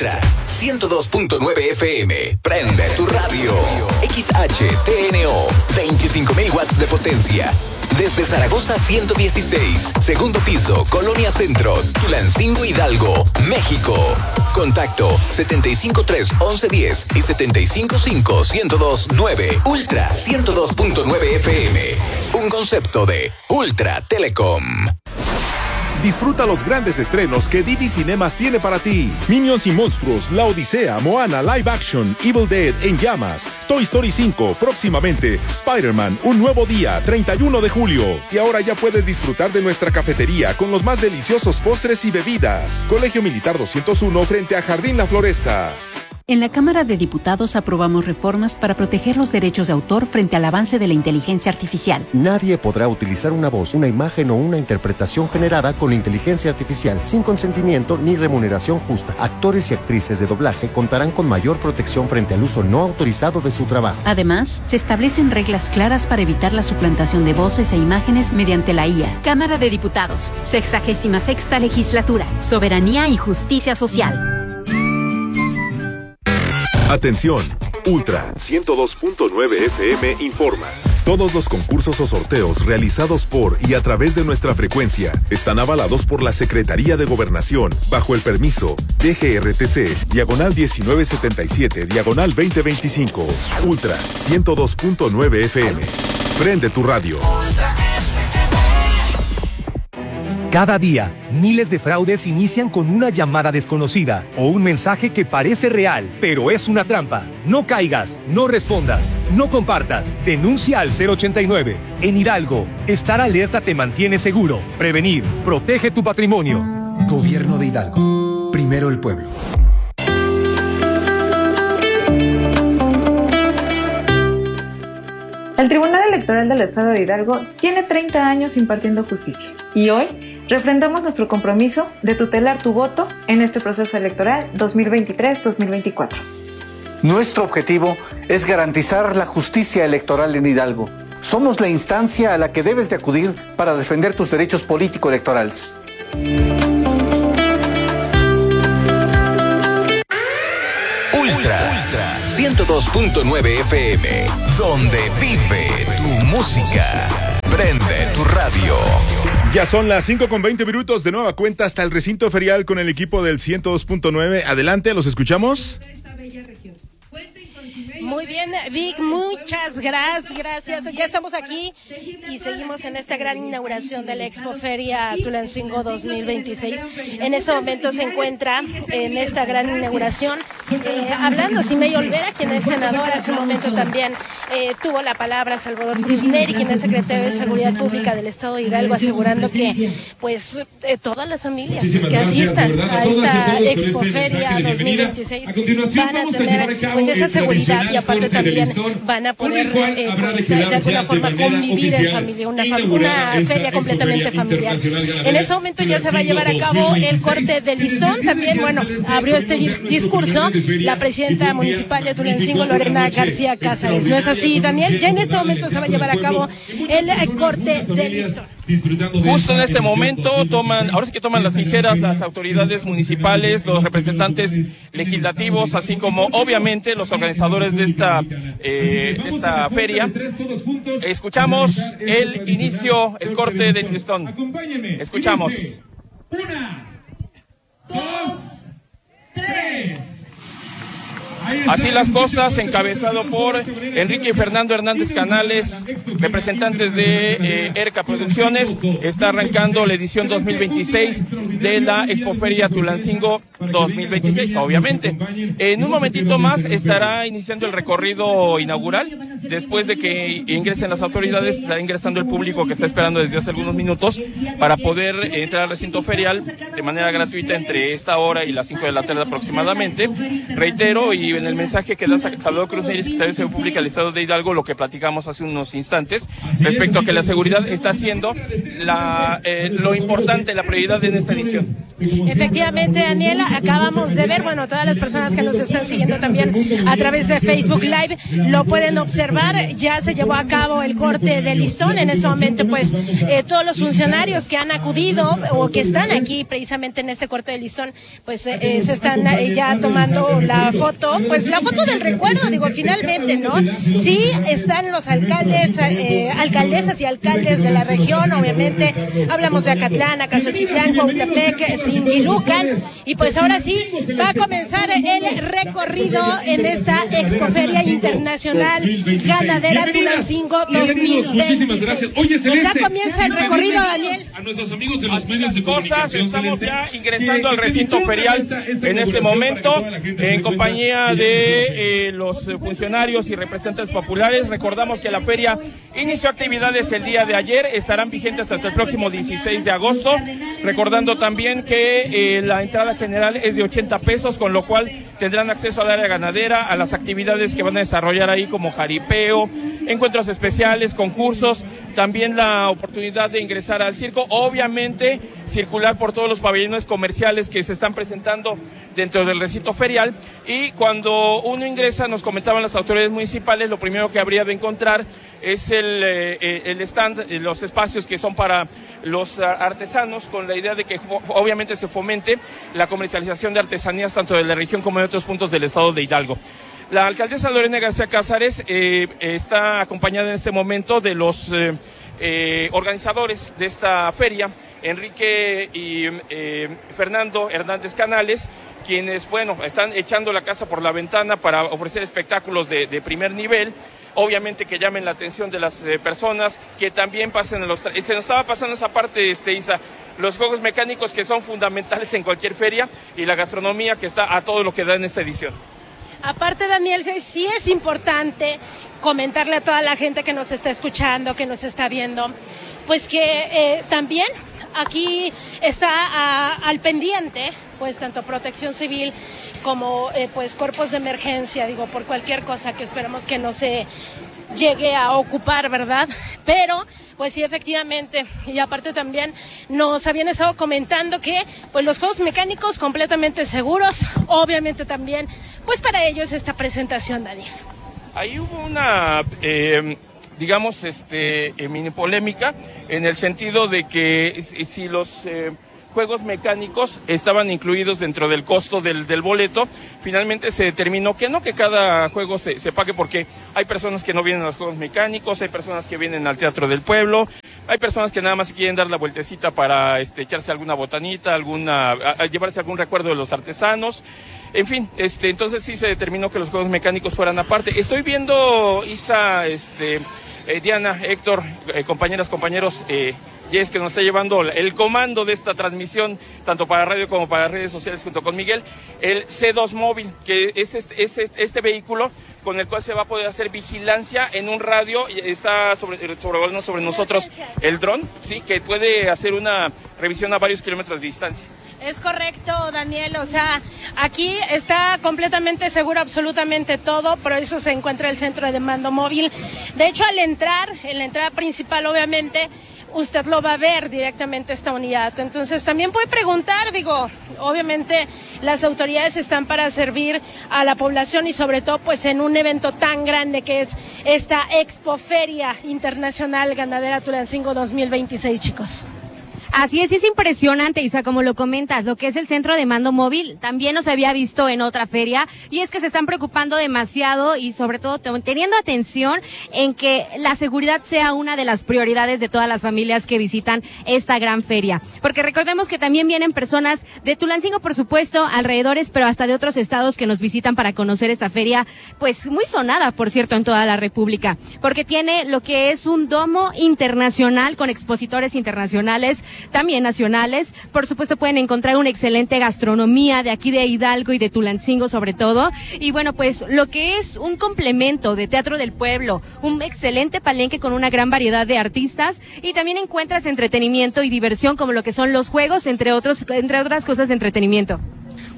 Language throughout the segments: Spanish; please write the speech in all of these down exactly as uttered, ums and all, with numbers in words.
Ultra ciento dos punto nueve F M. Prende tu radio. X H T N O. veinticinco mil watts de potencia. Desde Zaragoza ciento dieciséis, segundo piso, Colonia Centro, Tulancingo, Hidalgo, México. Contacto setenta y cinco tres once diez y setenta y cinco cinco ciento dos nueve. Ultra ciento dos punto nueve F M. Un concepto de Ultra Telecom. Disfruta los grandes estrenos que D B Cinemas tiene para ti. Minions y Monstruos, La Odisea, Moana, Live Action, Evil Dead, En Llamas, Toy Story cinco, próximamente, Spider-Man, Un Nuevo Día, treinta y uno de julio. Y ahora ya puedes disfrutar de nuestra cafetería con los más deliciosos postres y bebidas. Colegio Militar doscientos uno frente a Jardín La Floresta. En la Cámara de Diputados aprobamos reformas para proteger los derechos de autor frente al avance de la inteligencia artificial. Nadie podrá utilizar una voz, una imagen o una interpretación generada con inteligencia artificial sin consentimiento ni remuneración justa. Actores y actrices de doblaje contarán con mayor protección frente al uso no autorizado de su trabajo. Además, se establecen reglas claras para evitar la suplantación de voces e imágenes mediante la I A. Cámara de Diputados, sexagésima sexta legislatura, soberanía y justicia social. Atención, Ultra ciento dos punto nueve F M informa. Todos los concursos o sorteos realizados por y a través de nuestra frecuencia están avalados por la Secretaría de Gobernación bajo el permiso D G R T C, diagonal diecinueve setenta y siete, diagonal veinte veinticinco. Ultra ciento dos punto nueve F M. Prende tu radio. Cada día, miles de fraudes inician con una llamada desconocida o un mensaje que parece real, pero es una trampa. No caigas, no respondas, no compartas. Denuncia al cero ochenta y nueve. En Hidalgo, estar alerta te mantiene seguro. Prevenir, protege tu patrimonio. Gobierno de Hidalgo. Primero el pueblo. El Tribunal Electoral del Estado de Hidalgo tiene treinta años impartiendo justicia y hoy refrendamos nuestro compromiso de tutelar tu voto en este proceso electoral dos mil veintitrés dos mil veinticuatro. Nuestro objetivo es garantizar la justicia electoral en Hidalgo. Somos la instancia a la que debes de acudir para defender tus derechos político-electorales. Ultra ciento dos punto nueve F M, donde vive tu música. Prende tu radio. Ya son las cinco con veinte minutos, de nueva cuenta hasta el recinto ferial con el equipo del ciento dos punto nueve. Adelante, los escuchamos. Muy bien, Vic, muchas gracias, gracias. Ya estamos aquí y seguimos en esta gran inauguración de la Expoferia Tulancingo dos mil veintiséis. En este momento se encuentra en esta gran inauguración eh, hablando Simey Olvera, quien es senador. Hace un momento también eh, tuvo la palabra Salvador Cruz-Neri, quien es secretario de Seguridad Pública del Estado de Hidalgo, asegurando que pues eh, todas las familias que asistan a esta Expoferia dos mil veintiséis van a tener pues esa seguridad y aparte también van a poder eh, pues, de alguna forma convivir en familia, una, una feria completamente familiar. En ese momento ya se va a llevar a cabo el corte de listón. También, bueno, abrió este discurso la presidenta municipal de Tulancingo, Lorena García Cázares. ¿No es así, Daniel? Ya en este momento se va a llevar a cabo el corte de listón. Justo en este momento toman, ahora sí que toman las tijeras las autoridades municipales, los representantes legislativos, así como obviamente los organizadores de esta, eh, de esta feria. Escuchamos el inicio, el corte del listón. Escuchamos. Una, dos, tres. Así las cosas, encabezado por Enrique y Fernando Hernández Canales, representantes de eh, ERCA Producciones. Está arrancando la edición dos mil veintiséis de la Expoferia Tulancingo dos mil veintiséis, obviamente. En un momentito más estará iniciando el recorrido inaugural. Después de que ingresen las autoridades, estará ingresando el público que está esperando desde hace algunos minutos para poder entrar al recinto ferial de manera gratuita entre esta hora y las cinco de la tarde aproximadamente. Reitero, y en el mensaje que da Salvador Cruz-Neri, secretario de Seguridad Pública del Estado de Hidalgo, lo que platicamos hace unos instantes, respecto a que la seguridad está siendo la, eh, lo importante, la prioridad en esta edición. Efectivamente, Daniela, acabamos de ver, bueno, todas las personas que nos están siguiendo también a través de Facebook Live lo pueden observar. Ya se llevó a cabo el corte de listón. En ese momento, pues, eh, todos los funcionarios que han acudido o que están aquí precisamente en este corte de listón, pues eh, se están eh, ya tomando la foto, pues la foto del recuerdo, digo, finalmente, ¿no? Sí, están los alcaldes, eh, alcaldesas y alcaldes de la región, obviamente, hablamos de Acatlán, Acaxochitlán, Cuautepec, Singilucan, y pues ahora sí, va a comenzar el recorrido en esta Expoferia Internacional Ganadera Tulancingo dos mil veintiséis. Muchísimas gracias. Oye, Celeste. Pues ya comienza el recorrido, Daniel. A nuestros amigos de los medios de comunicación, estamos Celeste, ya ingresando al recinto ferial esta, esta en este momento, en compañía de de eh, los funcionarios y representantes populares. Recordamos que la feria inició actividades el día de ayer, estarán vigentes hasta el próximo dieciséis de agosto, recordando también que eh, la entrada general es de ochenta pesos, con lo cual tendrán acceso al área ganadera, a las actividades que van a desarrollar ahí como jaripeo, encuentros especiales, concursos, también la oportunidad de ingresar al circo, obviamente circular por todos los pabellones comerciales que se están presentando dentro del recinto ferial, y cuando uno ingresa, nos comentaban las autoridades municipales, lo primero que habría de encontrar es el, eh, el stand, los espacios que son para los artesanos, con la idea de que obviamente se fomente la comercialización de artesanías tanto de la región como de otros puntos del estado de Hidalgo. La alcaldesa Lorena García Cázares eh, está acompañada en este momento de los eh, eh, organizadores de esta feria, Enrique y eh, Fernando Hernández Canales, quienes, bueno, están echando la casa por la ventana para ofrecer espectáculos de, de primer nivel, obviamente que llamen la atención de las eh, personas, que también pasen a los... Se nos estaba pasando esa parte, este, Isa, los juegos mecánicos que son fundamentales en cualquier feria, y la gastronomía que está a todo lo que da en esta edición. Aparte, Daniel, sí es importante comentarle a toda la gente que nos está escuchando, que nos está viendo, pues que eh, también aquí está a, al pendiente, pues tanto Protección Civil como eh, pues cuerpos de emergencia, digo, por cualquier cosa que esperamos que no se llegue a ocupar, ¿verdad? Pero, pues sí, efectivamente, y aparte también nos habían estado comentando que, pues los juegos mecánicos completamente seguros, obviamente también, pues para ellos esta presentación, Daniel. Ahí hubo una, eh, digamos, este, eh, mini polémica, en el sentido de que si los... Eh, juegos mecánicos estaban incluidos dentro del costo del, del boleto. Finalmente se determinó que no, que cada juego se, se pague, porque hay personas que no vienen a los juegos mecánicos, hay personas que vienen al Teatro del Pueblo, hay personas que nada más quieren dar la vueltecita para este, echarse alguna botanita, alguna, a, a llevarse algún recuerdo de los artesanos. En fin, este, entonces sí se determinó que los juegos mecánicos fueran aparte. Estoy viendo, Isa, este, eh, Diana, Héctor, eh, compañeras, compañeros, eh, y es que nos está llevando el comando de esta transmisión, tanto para radio como para redes sociales, junto con Miguel, el C dos móvil, que es este, es este vehículo con el cual se va a poder hacer vigilancia en un radio, y está sobre, sobrevolando sobre nosotros el dron, sí, que puede hacer una revisión a varios kilómetros de distancia. Es correcto, Daniel, o sea, aquí está completamente seguro absolutamente todo, por eso se encuentra el centro de mando móvil. De hecho, al entrar, en la entrada principal, obviamente, usted lo va a ver directamente esta unidad. Entonces también puede preguntar, digo, obviamente las autoridades están para servir a la población, y sobre todo pues en un evento tan grande que es esta Expoferia Internacional Ganadera Tulancingo dos mil veintiséis, chicos. Así es, es impresionante, Isa, como lo comentas, lo que es el centro de mando móvil, también nos había visto en otra feria, y es que se están preocupando demasiado y sobre todo teniendo atención en que la seguridad sea una de las prioridades de todas las familias que visitan esta gran feria. Porque recordemos que también vienen personas de Tulancingo, por supuesto, alrededores, pero hasta de otros estados que nos visitan para conocer esta feria, pues muy sonada, por cierto, en toda la República, porque tiene lo que es un domo internacional con expositores internacionales, también nacionales. Por supuesto, pueden encontrar una excelente gastronomía de aquí de Hidalgo y de Tulancingo sobre todo, y bueno, pues lo que es un complemento de Teatro del Pueblo, un excelente palenque con una gran variedad de artistas, y también encuentras entretenimiento y diversión como lo que son los juegos, entre otros, entre otras cosas de entretenimiento.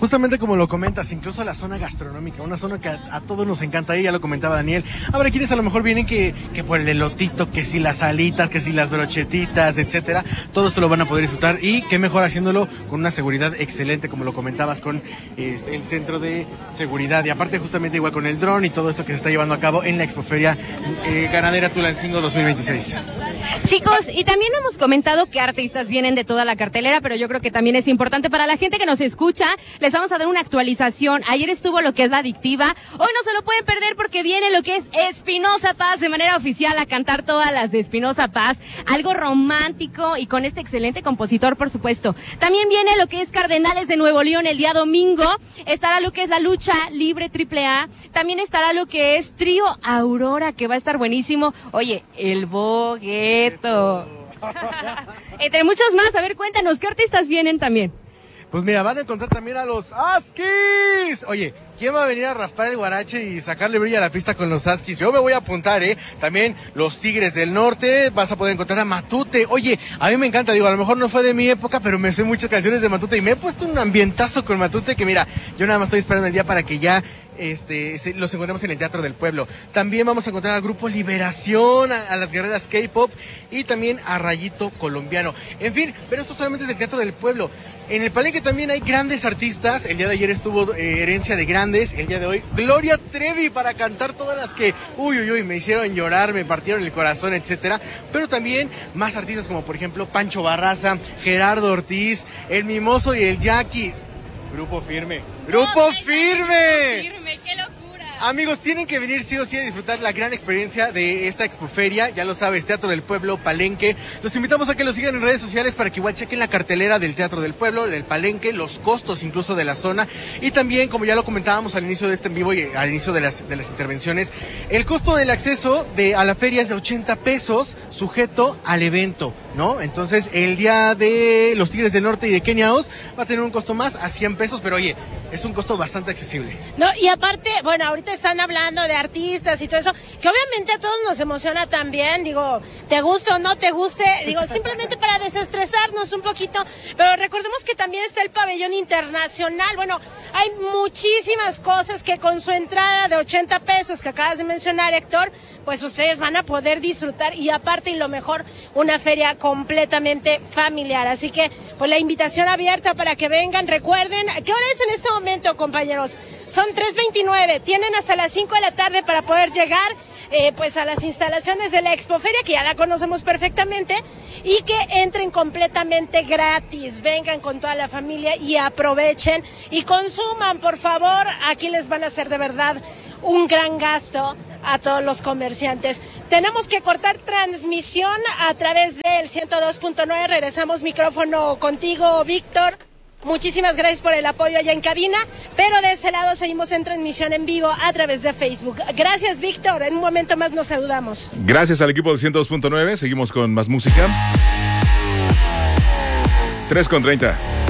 Justamente como lo comentas, incluso la zona gastronómica, una zona que a, a todos nos encanta ir, ya lo comentaba Daniel. Habrá quienes a lo mejor vienen que, que por el elotito, que si las alitas, que si las brochetitas, etcétera. Todo esto lo van a poder disfrutar y qué mejor haciéndolo con una seguridad excelente, como lo comentabas, con este, el centro de seguridad y aparte justamente igual con el dron y todo esto que se está llevando a cabo en la Expoferia eh, Ganadera Tulancingo dos mil veintiséis. Chicos, y también hemos comentado que artistas vienen de toda la cartelera, pero yo creo que también es importante para la gente que nos escucha. Les vamos a dar una actualización. Ayer estuvo lo que es La Adictiva. Hoy no se lo pueden perder porque viene lo que es Espinoza Paz de manera oficial a cantar todas las de Espinoza Paz. Algo romántico y con este excelente compositor, por supuesto. También viene lo que es Cardenales de Nuevo León el día domingo. Estará lo que es la lucha libre triple A. También estará lo que es Trío Aurora, que va a estar buenísimo. Oye, el Bogueto. Entre muchos más. A ver, cuéntanos, ¿qué artistas vienen también? Pues mira, van a encontrar también a los Askis. Oye, ¿quién va a venir a raspar el guarache y sacarle brillo a la pista con los Askis? Yo me voy a apuntar, ¿eh? También los Tigres del Norte, vas a poder encontrar a Matute. Oye, a mí me encanta, digo, a lo mejor no fue de mi época, pero me sé muchas canciones de Matute y me he puesto un ambientazo con Matute que mira, yo nada más estoy esperando el día para que ya este se, los encontremos en el Teatro del Pueblo. También vamos a encontrar al grupo Liberación, a, a las guerreras K-pop y también a Rayito Colombiano. En fin, pero esto solamente es el Teatro del Pueblo. En el Palenque también hay grandes artistas. El día de ayer estuvo eh, Herencia de Grandes. El día de hoy, Gloria Trevi para cantar todas las que, uy, uy, uy, me hicieron llorar, me partieron el corazón, etcétera. Pero también más artistas como, por ejemplo, Pancho Barraza, Gerardo Ortiz, El Mimoso y el Jackie. Grupo Firme. ¡Grupo no, Firme! Firme, qué locura. Amigos, tienen que venir sí o sí a disfrutar la gran experiencia de esta Expoferia. Ya lo sabes, Teatro del Pueblo, Palenque. Los invitamos a que lo sigan en redes sociales para que igual chequen la cartelera del Teatro del Pueblo, del Palenque, los costos incluso de la zona. Y también, como ya lo comentábamos al inicio de este en vivo y al inicio de las, de las intervenciones, el costo del acceso de, a la feria es de ochenta pesos, sujeto al evento, ¿no? Entonces, el día de los Tigres del Norte y de Kenia Oz va a tener un costo más a cien pesos, pero oye, es un costo bastante accesible. No, y aparte, bueno, ahorita están hablando de artistas y todo eso, que obviamente a todos nos emociona también, digo, te guste o no te guste, digo, simplemente para desestresarnos un poquito, pero recordemos que también está el pabellón internacional. Bueno, hay muchísimas cosas que con su entrada de ochenta pesos que acabas de mencionar, Héctor, pues ustedes van a poder disfrutar y aparte y lo mejor, una feria completamente familiar. Así que, pues la invitación abierta para que vengan. Recuerden, ¿qué hora es en este momento, compañeros? Son tres veintinueve, tienen hasta las cinco de la tarde para poder llegar eh, pues a las instalaciones de la Expoferia, que ya la conocemos perfectamente, y que entren completamente gratis. Vengan con toda la familia y aprovechen y consuman, por favor. Aquí les van a hacer de verdad un gran gasto a todos los comerciantes. Tenemos que cortar transmisión a través del ciento dos punto nueve. Regresamos micrófono contigo, Víctor. Muchísimas gracias por el apoyo allá en cabina, pero de ese lado seguimos en transmisión en vivo a través de Facebook. Gracias, Víctor. En un momento más nos saludamos. Gracias al equipo del ciento dos punto nueve. Seguimos con más música. tres con treinta.